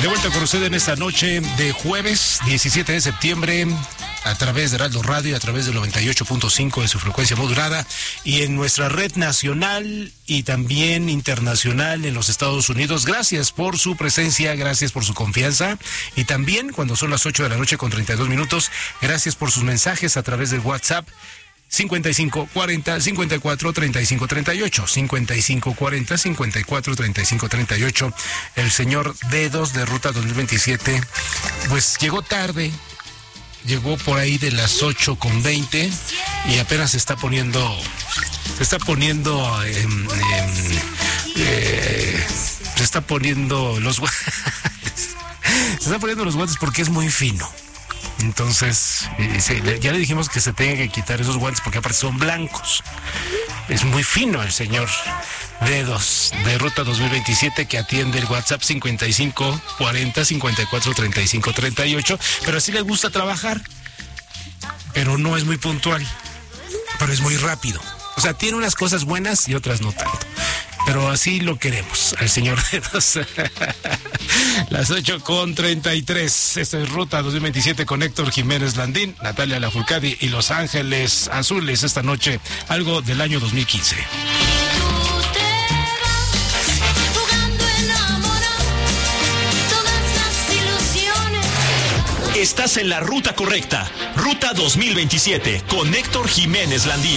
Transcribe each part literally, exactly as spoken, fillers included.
De vuelta con usted en esta noche de jueves diecisiete de septiembre a través de Heraldo Radio, a través del noventa y ocho punto cinco de su frecuencia modulada y en nuestra red nacional y también internacional en los Estados Unidos. Gracias por su presencia, gracias por su confianza y también cuando son las ocho de la noche con treinta y dos minutos, gracias por sus mensajes a través del WhatsApp cincuenta y cinco cuarenta cincuenta y cuatro treinta y cinco treinta y ocho, cincuenta y cinco cuarenta cincuenta y cuatro treinta y cinco treinta y ocho. El señor Dedos de Ruta dos mil veintisiete, pues llegó tarde, llegó por ahí de las ocho con veinte y apenas se está poniendo, se está poniendo, eh, eh, eh, se está poniendo los guantes, se está poniendo los guantes porque es muy fino. Entonces, eh, se, ya le dijimos que se tenga que quitar esos guantes porque aparte son blancos. Es muy fino el señor Dedos de Ruta dos mil veintisiete que atiende el WhatsApp cincuenta y cinco cuarenta cincuenta y cuatro treinta y cinco treinta y ocho, pero así le gusta trabajar, pero no es muy puntual, pero es muy rápido. O sea, tiene unas cosas buenas y otras no tanto. Pero así lo queremos, al señor Dedos. Las ocho con treinta y tres. Esta es Ruta dos mil veintisiete con Héctor Jiménez Landín, Natalia Lafourcade y Los Ángeles Azules. Esta noche, algo del año dos mil quince. Estás en la ruta correcta. Ruta dos mil veintisiete con Héctor Jiménez Landín.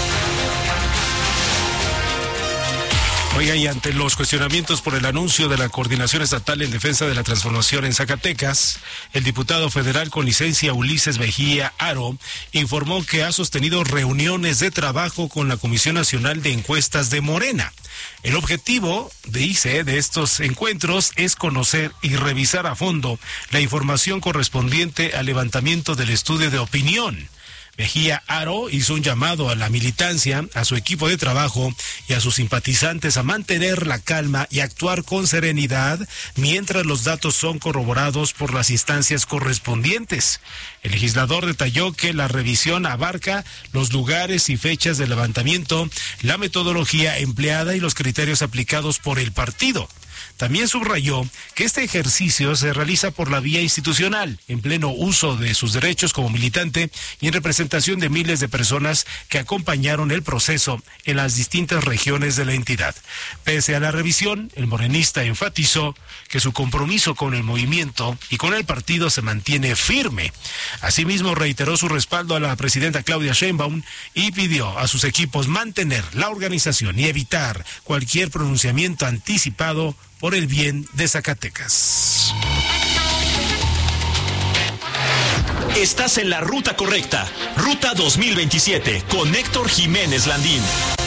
Oiga, y ante los cuestionamientos por el anuncio de la Coordinación Estatal en Defensa de la Transformación en Zacatecas, el diputado federal con licencia Ulises Mejía Aro informó que ha sostenido reuniones de trabajo con la Comisión Nacional de Encuestas de Morena. El objetivo, dice, de estos encuentros es conocer y revisar a fondo la información correspondiente al levantamiento del estudio de opinión. Mejía Aro hizo un llamado a la militancia, a su equipo de trabajo y a sus simpatizantes a mantener la calma y actuar con serenidad mientras los datos son corroborados por las instancias correspondientes. El legislador detalló que la revisión abarca los lugares y fechas de levantamiento, la metodología empleada y los criterios aplicados por el partido. También subrayó que este ejercicio se realiza por la vía institucional, en pleno uso de sus derechos como militante y en representación de miles de personas que acompañaron el proceso en las distintas regiones de la entidad. Pese a la revisión, el morenista enfatizó que su compromiso con el movimiento y con el partido se mantiene firme. Asimismo, reiteró su respaldo a la presidenta Claudia Sheinbaum y pidió a sus equipos mantener la organización y evitar cualquier pronunciamiento anticipado por el bien de Zacatecas. Estás en la ruta correcta. Ruta dos mil veintisiete con Héctor Jiménez Landín.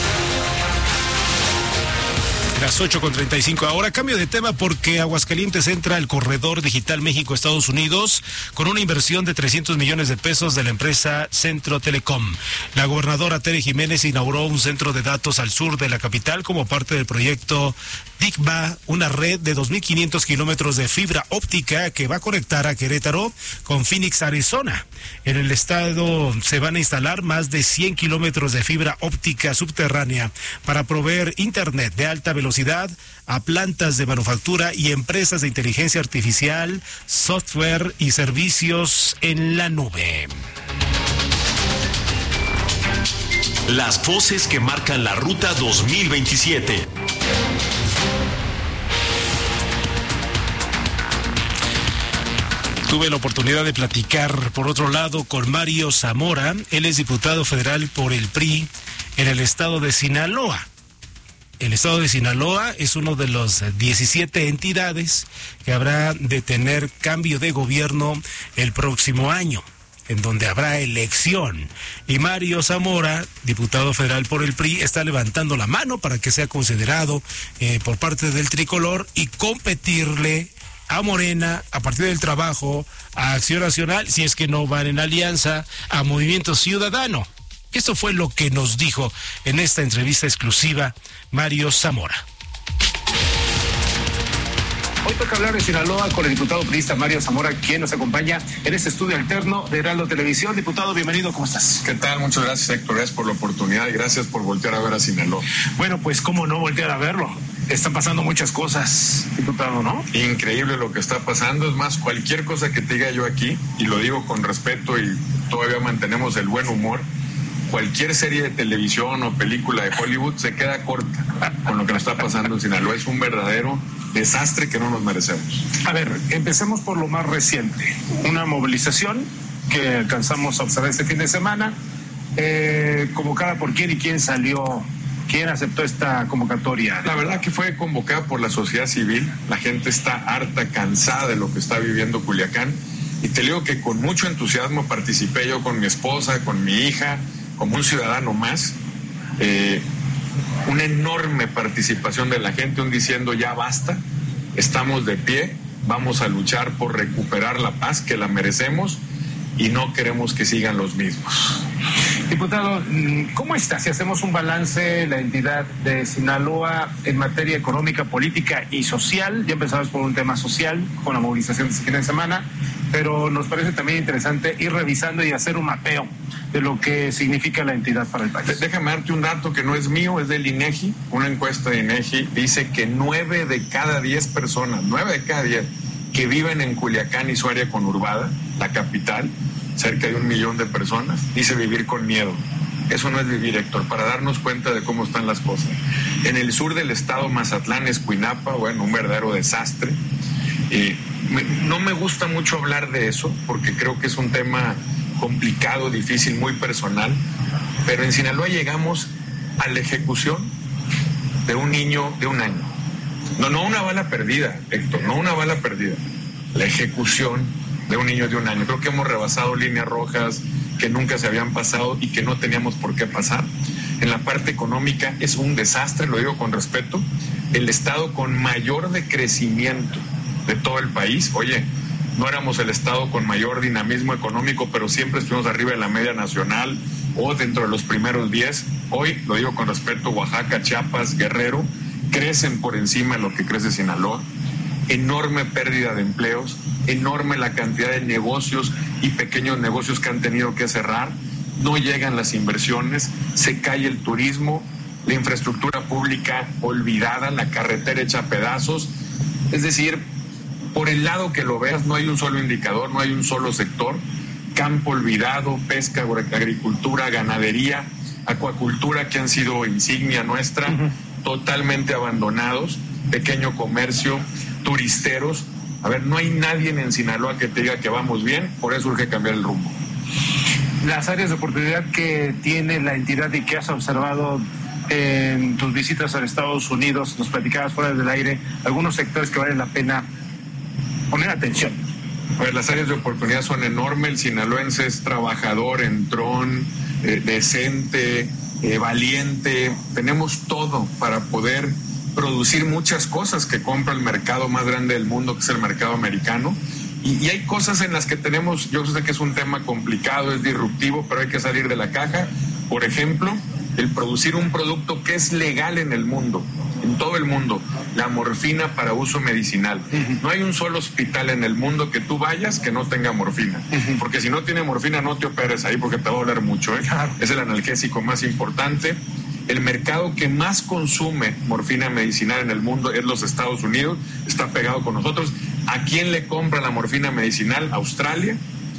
Las ocho con treinta y cinco. Ahora cambio de tema porque Aguascalientes entra al corredor digital México-Estados Unidos con una inversión de trescientos millones de pesos de la empresa Centro Telecom. La gobernadora Tere Jiménez inauguró un centro de datos al sur de la capital como parte del proyecto DICBA, una red de dos mil quinientos kilómetros de fibra óptica que va a conectar a Querétaro con Phoenix, Arizona. En el estado se van a instalar más de cien kilómetros de fibra óptica subterránea para proveer internet de alta velocidad a plantas de manufactura y empresas de inteligencia artificial, software y servicios en la nube. Las voces que marcan la ruta dos mil veintisiete. Tuve la oportunidad de platicar, por otro lado, con Mario Zamora. Él es diputado federal por el P R I en el estado de Sinaloa. El estado de Sinaloa es uno de los diecisiete entidades que habrá de tener cambio de gobierno el próximo año, en donde habrá elección. Y Mario Zamora, diputado federal por el P R I, está levantando la mano para que sea considerado eh, por parte del tricolor y competirle a Morena, a Partido del Trabajo, a Acción Nacional, si es que no van en alianza, a Movimiento Ciudadano. Esto fue lo que nos dijo en esta entrevista exclusiva Mario Zamora. Hoy toca hablar de Sinaloa con el diputado priista Mario Zamora, quien nos acompaña en este estudio alterno de Heraldo Televisión. Diputado, bienvenido, ¿cómo estás? ¿Qué tal? Muchas gracias, Héctor, gracias por la oportunidad y gracias por voltear a ver a Sinaloa. Bueno, pues cómo no voltear a verlo. están pasando muchas cosas, diputado, ¿no? Increíble lo que está pasando. Es más, cualquier cosa que te diga yo aquí, y lo digo con respeto y todavía mantenemos el buen humor, cualquier serie de televisión o película de Hollywood se queda corta con lo que nos está pasando en Sinaloa. Es un verdadero desastre que no nos merecemos. A ver, empecemos por lo más reciente. Una movilización que alcanzamos a observar este fin de semana, eh, convocada por quién y quién salió, quién aceptó esta convocatoria. La verdad que fue convocada por la sociedad civil. La gente está harta, cansada de lo que está viviendo Culiacán. Y te digo que con mucho entusiasmo participé yo con mi esposa, con mi hija, como un ciudadano más. Eh, una enorme participación de la gente, un diciendo ya basta, estamos de pie, vamos a luchar por recuperar la paz que la merecemos y no queremos que sigan los mismos. Diputado, ¿cómo está? Si hacemos un balance, la entidad de Sinaloa en materia económica, política y social, ya empezamos por un tema social con la movilización de este fin de semana, pero nos parece también interesante ir revisando y hacer un mapeo de lo que significa la entidad para el país. Déjame darte un dato que no es mío, es del INEGI. Una encuesta de INEGI dice que nueve de cada diez personas, nueve de cada diez que viven en Culiacán y su área conurbada, la capital, cerca de un millón de personas, dice vivir con miedo. Eso no es vivir, Héctor, para darnos cuenta de cómo están las cosas. En el sur del estado, Mazatlán, Escuinapa, bueno, un verdadero desastre. Eh, me, no me gusta mucho hablar de eso, porque creo que es un tema complicado, difícil, muy personal, pero en Sinaloa llegamos a la ejecución de un niño de un año. No, no una bala perdida, Héctor, no una bala perdida. La ejecución de un niño de un año. Creo que hemos rebasado líneas rojas que nunca se habían pasado y que no teníamos por qué pasar. En la parte económica es un desastre, lo digo con respeto. El estado con mayor decrecimiento de todo el país. Oye, no éramos el estado con mayor dinamismo económico, pero siempre estuvimos arriba de la media nacional o dentro de los primeros diez. Hoy, lo digo con respeto, Oaxaca, Chiapas, Guerrero, crecen por encima de lo que crece Sinaloa. Enorme pérdida de empleos, enorme la cantidad de negocios y pequeños negocios que han tenido que cerrar, no llegan las inversiones, se cae el turismo, la infraestructura pública olvidada, la carretera hecha a pedazos. Es decir, por el lado que lo veas, no hay un solo indicador, no hay un solo sector. Campo olvidado, pesca, agricultura, ganadería, acuacultura, que han sido insignia nuestra, uh-huh. totalmente abandonados, pequeño comercio, turisteros. A ver, no hay nadie en Sinaloa que te diga que vamos bien, por eso urge cambiar el rumbo. Las áreas de oportunidad que tiene la entidad y que has observado en tus visitas a Estados Unidos, nos platicabas fuera del aire, algunos sectores que vale la pena poner atención. A ver, las áreas de oportunidad son enormes. El sinaloense es trabajador, entrón, eh, decente, eh, valiente. Tenemos todo para poder producir muchas cosas que compra el mercado más grande del mundo, que es el mercado americano. Y, y hay cosas en las que tenemos, yo sé que es un tema complicado, es disruptivo, pero hay que salir de la caja. Por ejemplo, el producir un producto que es legal en el mundo, en todo el mundo, la morfina para uso medicinal. Uh-huh. No hay un solo hospital en el mundo que tú vayas que no tenga morfina, uh-huh. porque si no tiene morfina no te operes ahí porque te va a doler mucho, ¿eh? Uh-huh. Es el analgésico más importante. El mercado que más consume morfina medicinal en el mundo es los Estados Unidos, está pegado con nosotros. ¿A quién le compra la morfina medicinal? A Australia,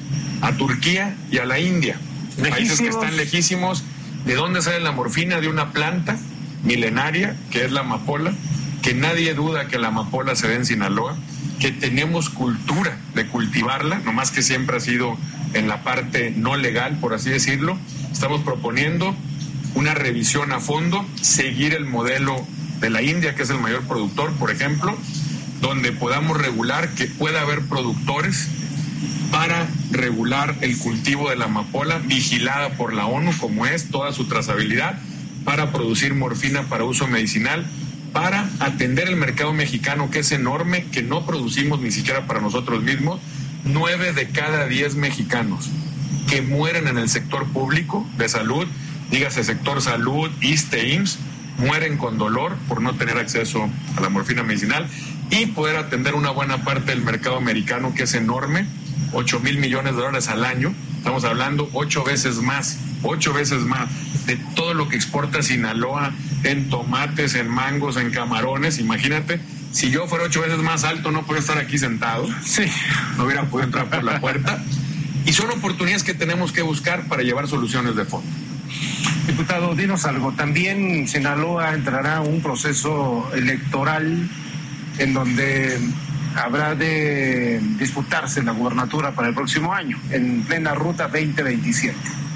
a Turquía y a la India. Lejísimos. Países que están lejísimos. ¿De dónde sale la morfina? De una planta milenaria, que es la amapola, que nadie duda que la amapola se da en Sinaloa, que tenemos cultura de cultivarla, nomás que siempre ha sido en la parte no legal, por así decirlo. Estamos proponiendo una revisión a fondo, seguir el modelo de la India, que es el mayor productor, por ejemplo, donde podamos regular que pueda haber productores para regular el cultivo de la amapola, vigilada por la ONU, como es toda su trazabilidad, para producir morfina para uso medicinal, para atender el mercado mexicano, que es enorme, que no producimos ni siquiera para nosotros mismos. Nueve de cada diez mexicanos que mueren en el sector público de salud, dígase sector salud, I S S S T E, I M S S, mueren con dolor por no tener acceso a la morfina medicinal y poder atender una buena parte del mercado americano, que es enorme, ocho mil millones de dólares al año. Estamos hablando ocho veces más ocho veces más de todo lo que exporta Sinaloa en tomates, en mangos, en camarones. Imagínate, si yo fuera ocho veces más alto no podría estar aquí sentado. Sí. No hubiera podido entrar por la puerta. Y son oportunidades que tenemos que buscar para llevar soluciones de fondo. Diputado, dinos algo. También Sinaloa entrará a un proceso electoral en donde habrá de disputarse la gubernatura para el próximo año, en plena ruta veinte veintisiete.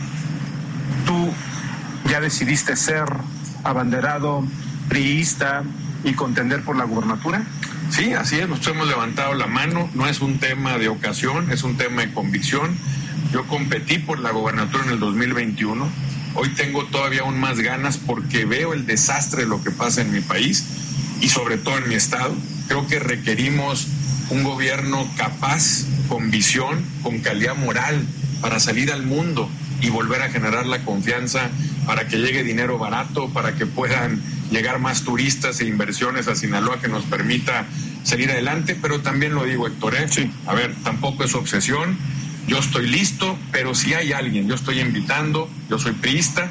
¿Tú ya decidiste ser abanderado priista y contender por la gubernatura? Sí, así es, nosotros hemos levantado la mano, no es un tema de ocasión, es un tema de convicción. Yo competí por la gubernatura en el dos mil veintiuno, hoy tengo todavía aún más ganas porque veo el desastre de lo que pasa en mi país y sobre todo en mi estado. Creo que requerimos un gobierno capaz, con visión, con calidad moral, para salir al mundo y volver a generar la confianza para que llegue dinero barato, para que puedan llegar más turistas e inversiones a Sinaloa que nos permita salir adelante. Pero también lo digo, Héctor, ¿eh? Sí. A ver, tampoco es obsesión, yo estoy listo, pero si hay alguien, yo estoy invitando, yo soy priista,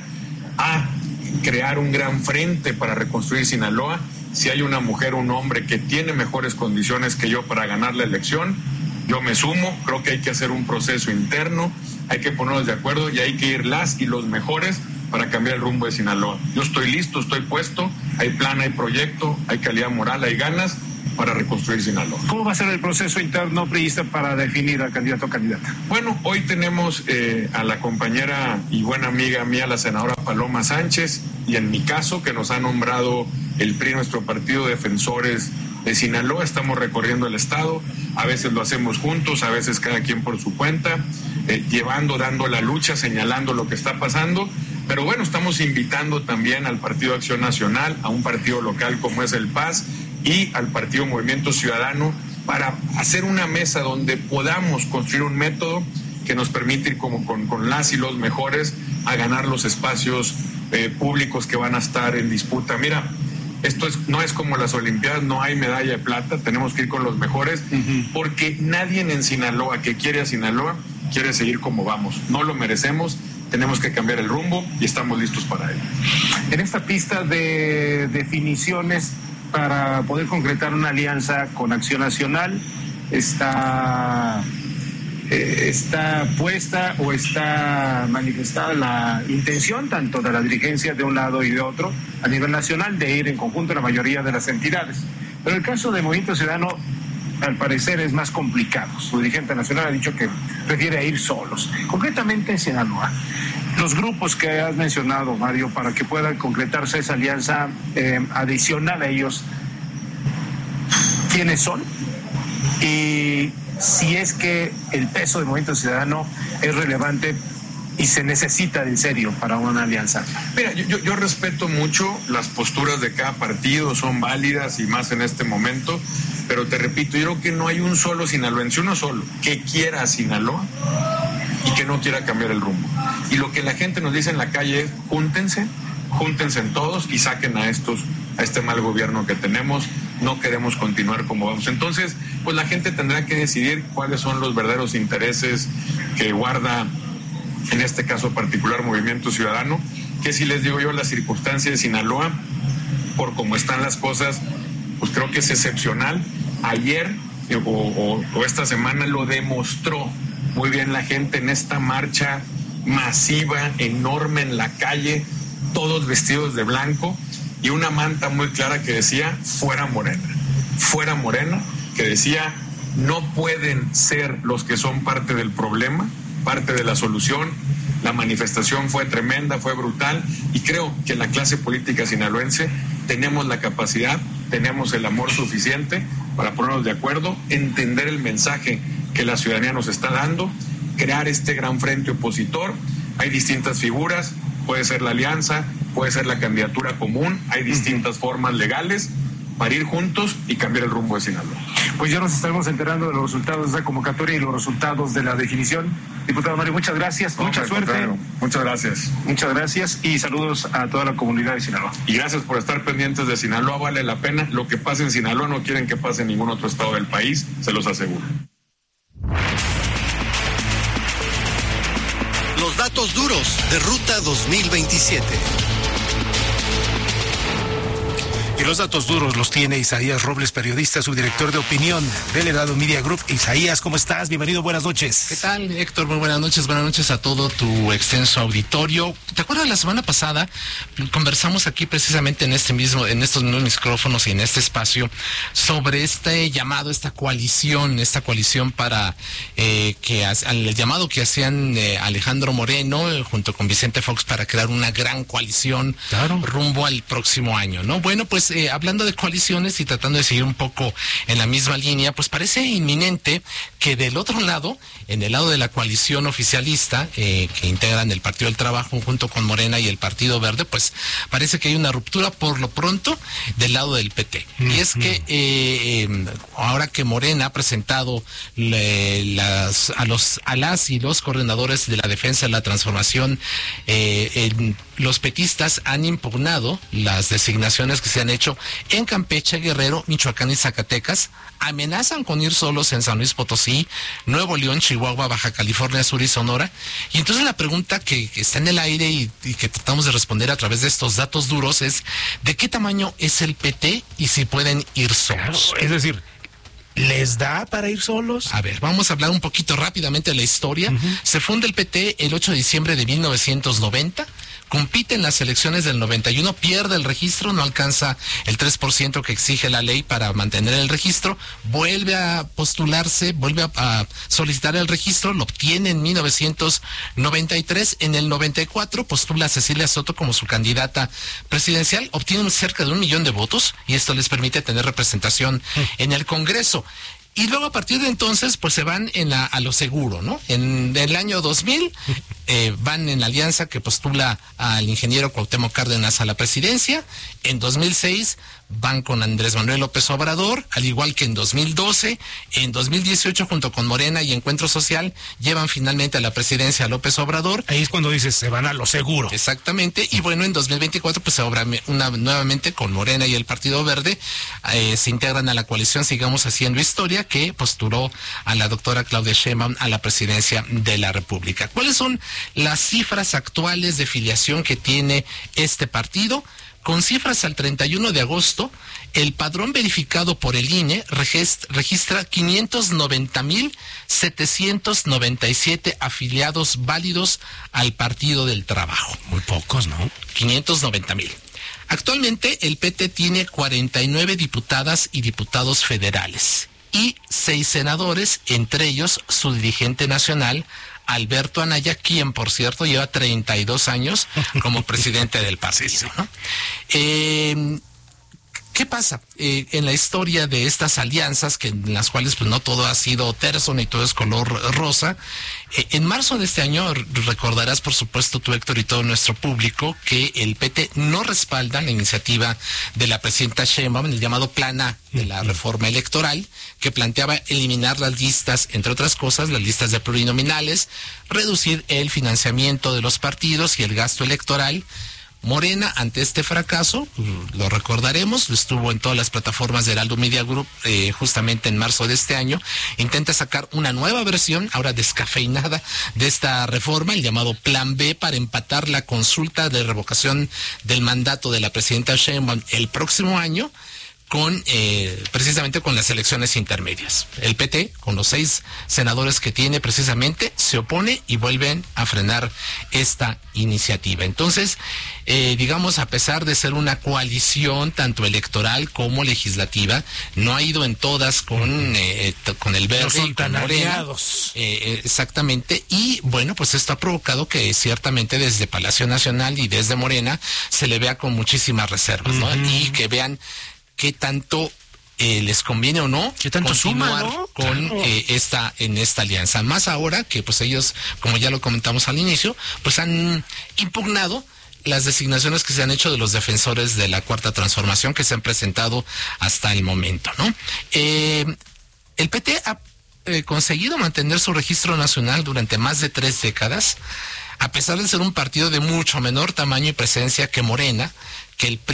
a crear un gran frente para reconstruir Sinaloa. Si hay una mujer o un hombre que tiene mejores condiciones que yo para ganar la elección, yo me sumo. Creo que hay que hacer un proceso interno, hay que ponernos de acuerdo y hay que ir las y los mejores para cambiar el rumbo de Sinaloa. Yo estoy listo, estoy puesto, hay plan, hay proyecto, hay calidad moral, hay ganas para reconstruir Sinaloa. ¿Cómo va a ser el proceso interno priista para definir al candidato o candidata? Bueno, hoy tenemos eh, a la compañera y buena amiga mía, la senadora Paloma Sánchez, y en mi caso, que nos ha nombrado el P R I, nuestro partido, defensores de Sinaloa. Estamos recorriendo el estado, a veces lo hacemos juntos, a veces cada quien por su cuenta, eh, llevando, dando la lucha, señalando lo que está pasando. Pero bueno, estamos invitando también al Partido Acción Nacional, a un partido local como es el P A S y al Partido Movimiento Ciudadano para hacer una mesa donde podamos construir un método que nos permite ir como con, con las y los mejores a ganar los espacios eh, públicos que van a estar en disputa. Mira, esto es, no es como las Olimpiadas, no hay medalla de plata, tenemos que ir con los mejores, uh-huh. porque nadie en Sinaloa que quiere a Sinaloa quiere seguir como vamos, no lo merecemos. Tenemos que cambiar el rumbo y estamos listos para ello. En esta pista de definiciones para poder concretar una alianza con Acción Nacional, ¿está, eh, está puesta o está manifestada la intención tanto de la dirigencia de un lado y de otro a nivel nacional de ir en conjunto la mayoría de las entidades? Pero el caso de Movimiento Ciudadano, al parecer, es más complicado. Su dirigente nacional ha dicho que prefiere ir solos. Concretamente en Sinaloa, los grupos que has mencionado, Mario, para que pueda concretarse esa alianza eh, adicional a ellos, ¿quiénes son? Y si es que el peso del Movimiento Ciudadano es relevante y se necesita en serio para una alianza. Mira, yo, yo respeto mucho las posturas de cada partido, son válidas y más en este momento, pero te repito, yo creo que no hay un solo sinaloense, uno solo, que quiera a Sinaloa y que no quiera cambiar el rumbo. Y lo que la gente nos dice en la calle es, júntense, júntense en todos y saquen a estos, a este mal gobierno que tenemos, no queremos continuar como vamos. Entonces, pues la gente tendrá que decidir cuáles son los verdaderos intereses que guarda, en este caso particular, Movimiento Ciudadano, que si les digo yo, la circunstancia de Sinaloa, por cómo están las cosas, pues creo que es excepcional. Ayer o, o, o esta semana lo demostró muy bien la gente en esta marcha masiva, enorme en la calle, todos vestidos de blanco y una manta muy clara que decía, fuera Morena, fuera Morena, que decía, no pueden ser los que son parte del problema, parte de la solución. La manifestación fue tremenda, fue brutal y creo que la clase política sinaloense tenemos la capacidad, tenemos el amor suficiente para ponernos de acuerdo, entender el mensaje que la ciudadanía nos está dando, crear este gran frente opositor. Hay distintas figuras, puede ser la alianza, puede ser la candidatura común, hay distintas uh-huh. formas legales para ir juntos y cambiar el rumbo de Sinaloa. Pues ya nos estaremos enterando de los resultados de esa convocatoria y los resultados de la definición. Diputado Mario, muchas gracias, no, mucha suerte. Contrario. Muchas gracias. Muchas gracias y saludos a toda la comunidad de Sinaloa. Y gracias por estar pendientes de Sinaloa, vale la pena. Lo que pasa en Sinaloa no quieren que pase en ningún otro estado del país, se los aseguro. los datos duros de Ruta dos mil veintisiete. Y los datos duros los tiene Isaías Robles, periodista, subdirector de opinión del Heraldo Media Group. Isaías, ¿cómo estás? Bienvenido, buenas noches. ¿Qué tal, Héctor? Muy buenas noches, buenas noches a todo tu extenso auditorio. ¿Te acuerdas la semana pasada? Conversamos aquí precisamente en este mismo, en estos mismos micrófonos y en este espacio sobre este llamado, esta coalición, esta coalición para eh, que al llamado que hacían eh, Alejandro Moreno eh, junto con Vicente Fox para crear una gran coalición, claro, rumbo al próximo año, ¿no? Bueno, pues Eh, hablando de coaliciones y tratando de seguir un poco en la misma línea, pues parece inminente que del otro lado, en el lado de la coalición oficialista, eh, que integran el Partido del Trabajo junto con Morena y el Partido Verde, pues parece que hay una ruptura por lo pronto del lado del P T. Mm-hmm. Y es que eh, eh, ahora que Morena ha presentado le, las, a, los, a las y los coordinadores de la defensa de la transformación, eh, en, los petistas han impugnado las designaciones que se han hecho en Campeche, Guerrero, Michoacán y Zacatecas, amenazan con ir solos en San Luis Potosí, Nuevo León, Chihuahua, Baja California Sur y Sonora. Y entonces la pregunta que, que está en el aire y, y que tratamos de responder a través de estos datos duros es, ¿de qué tamaño es el P T y si pueden ir solos? Claro, es decir, ¿les da para ir solos? A ver, vamos a hablar un poquito rápidamente de la historia. Uh-huh. Se funda el P T el ocho de diciembre de mil novecientos noventa. Compite en las elecciones del noventa y uno, pierde el registro, no alcanza el tres por ciento que exige la ley para mantener el registro, vuelve a postularse, vuelve a, a solicitar el registro, lo obtiene en mil novecientos noventa y tres, en el noventa y cuatro postula a Cecilia Soto como su candidata presidencial, obtiene cerca de un millón de votos y esto les permite tener representación en el Congreso. Y luego a partir de entonces, pues se van en la, a lo seguro, ¿no? En el año dos mil eh, van en la alianza que postula al ingeniero Cuauhtémoc Cárdenas a la presidencia. En dos mil seis van con Andrés Manuel López Obrador, al igual que en dos mil doce. En dos mil dieciocho, junto con Morena y Encuentro Social, llevan finalmente a la presidencia a López Obrador. Ahí es cuando dices, se van a lo seguro. Exactamente. Y bueno, en dos mil veinticuatro, pues se obra una, nuevamente con Morena y el Partido Verde, eh, se integran a la coalición Sigamos Haciendo Historia, que postuló a la doctora Claudia Sheinbaum a la presidencia de la República. ¿Cuáles son las cifras actuales de filiación que tiene este partido? Con cifras al treinta y uno de agosto, el padrón verificado por el I N E registra quinientos noventa mil setecientos noventa y siete afiliados válidos al Partido del Trabajo. Muy pocos, ¿no? quinientos noventa mil. Actualmente el P T tiene cuarenta y nueve diputadas y diputados federales y seis senadores, entre ellos su dirigente nacional, Alberto Anaya, quien por cierto lleva treinta y dos años como presidente del partido, ¿no? Eh, ¿Qué pasa eh, en la historia de estas alianzas, que en las cuales pues no todo ha sido terso ni todo es color rosa? Eh, en marzo de este año, recordarás por supuesto tú, Héctor, y todo nuestro público, que el P T no respalda la iniciativa de la presidenta Sheinbaum, el llamado Plan A de la reforma electoral, que planteaba eliminar las listas, entre otras cosas, las listas de plurinominales, reducir el financiamiento de los partidos y el gasto electoral. Morena, ante este fracaso, lo recordaremos, estuvo en todas las plataformas de Heraldo Media Group eh, justamente en marzo de este año, intenta sacar una nueva versión, ahora descafeinada, de esta reforma, el llamado Plan B, para empatar la consulta de revocación del mandato de la presidenta Sheinbaum el próximo año, con eh, precisamente con las elecciones intermedias. El P T, con los seis senadores que tiene precisamente, se opone y vuelven a frenar esta iniciativa. Entonces, eh, digamos, a pesar de ser una coalición tanto electoral como legislativa, no ha ido en todas con, eh, con el Verde. No son tan aliados. Eh, exactamente. Y bueno, pues esto ha provocado que ciertamente desde Palacio Nacional y desde Morena se le vea con muchísimas reservas, ¿no? Uh-huh. Y que vean qué tanto eh, les conviene o no qué tanto continuar suma, ¿no? con Claro. eh, esta en esta alianza. Más ahora que pues ellos, como ya lo comentamos al inicio, pues han impugnado las designaciones que se han hecho de los defensores de la Cuarta Transformación que se han presentado hasta el momento, ¿no? Eh, el P T ha eh, conseguido mantener su registro nacional durante más de tres décadas, a pesar de ser un partido de mucho menor tamaño y presencia que Morena, que el P R I,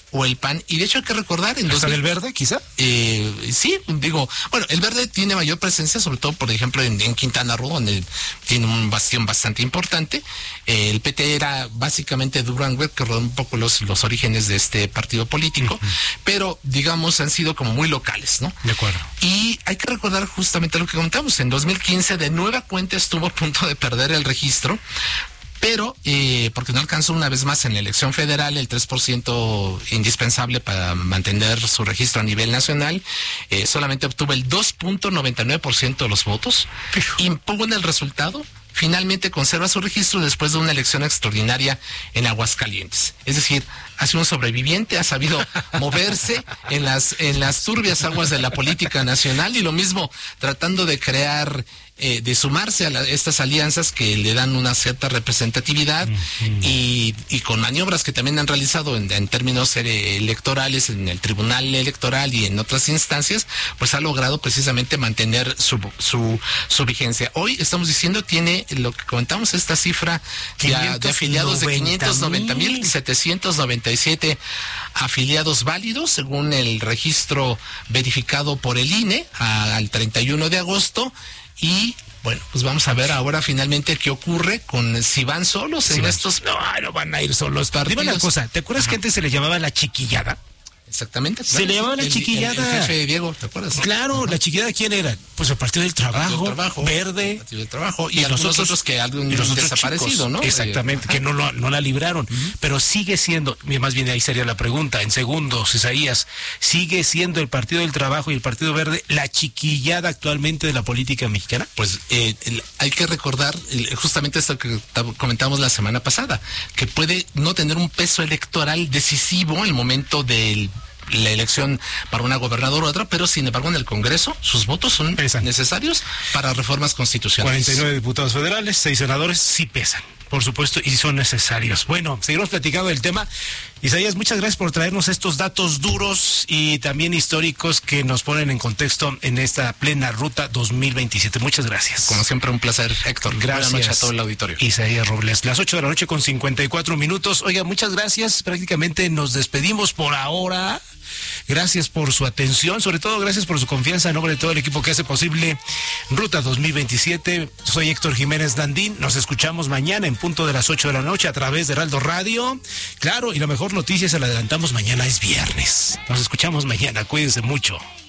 o el P A N. Y de hecho hay que recordar... en ¿Hasta dos mil... del Verde, quizá? Eh, sí, digo, bueno, el Verde tiene mayor presencia, sobre todo, por ejemplo, en, en Quintana Roo, donde tiene un bastión bastante importante. Eh, el P T era básicamente Durango, que rodó un poco los, los orígenes de este partido político, uh-huh. pero, digamos, han sido como muy locales, ¿no? De acuerdo. Y hay que recordar justamente lo que comentamos. En dos mil quince, de nueva cuenta, estuvo a punto de perder el registro, pero eh, porque no alcanzó una vez más en la elección federal el tres por ciento indispensable para mantener su registro a nivel nacional, eh, solamente obtuvo el dos punto noventa y nueve por ciento de los votos, impugna el resultado, finalmente conserva su registro después de una elección extraordinaria en Aguascalientes. Es decir, ha sido un sobreviviente, ha sabido moverse en las, en las turbias aguas de la política nacional, y lo mismo tratando de crear... Eh, de sumarse a la, estas alianzas que le dan una cierta representatividad, uh-huh. y, y con maniobras que también han realizado en, en términos eh, electorales en el Tribunal Electoral y en otras instancias, pues ha logrado precisamente mantener su, su, su vigencia. Hoy estamos diciendo, tiene lo que comentamos, esta cifra de, de afiliados de quinientos noventa mil setecientos noventa y siete afiliados válidos, según el registro verificado por el I N E a, al treinta y uno de agosto. Y bueno, pues vamos a ver ahora finalmente qué ocurre con si van solos si en van, estos... No, no van a ir solos. Dime una cosa, ¿te acuerdas Ajá. que antes se le llamaba la chiquillada? Exactamente. Se le llamaba la el, chiquillada. El, el jefe Diego, ¿te acuerdas? Claro, uh-huh. La chiquillada, ¿quién era? Pues el Partido del Trabajo, el Trabajo Verde. El Partido del Trabajo. Y, y algunos otros, otros que algún desaparecido, chicos, ¿no? Exactamente, eh, que no, lo, no la libraron. Uh-huh. Pero sigue siendo, más bien ahí sería la pregunta, en segundos, Isaías, ¿sigue siendo el Partido del Trabajo y el Partido Verde la chiquillada actualmente de la política mexicana? Pues eh, el, hay que recordar el, justamente esto que comentamos la semana pasada, que puede no tener un peso electoral decisivo en el momento del la elección para una gobernadora u otra, pero sin embargo en el Congreso sus votos son pesan. necesarios para reformas constitucionales. cuarenta y nueve diputados federales, seis senadores, sí pesan, por supuesto, y son necesarios. Bueno, seguiremos platicando del tema. Isaías, muchas gracias por traernos estos datos duros y también históricos que nos ponen en contexto en esta plena ruta dos mil veintisiete. Muchas gracias. Como siempre, un placer, Héctor. Gracias. Buenas noches a todo el auditorio. Isaías Robles, las ocho de la noche con cincuenta y cuatro minutos. Oiga, muchas gracias. Prácticamente nos despedimos por ahora. Gracias por su atención, sobre todo gracias por su confianza en nombre de todo el equipo que hace posible Ruta dos mil veintisiete. Soy Héctor Jiménez Dandín. Nos escuchamos mañana en punto de las ocho de la noche a través de Heraldo Radio. Claro, y la mejor noticia se la adelantamos, mañana es viernes. Nos escuchamos mañana, cuídense mucho.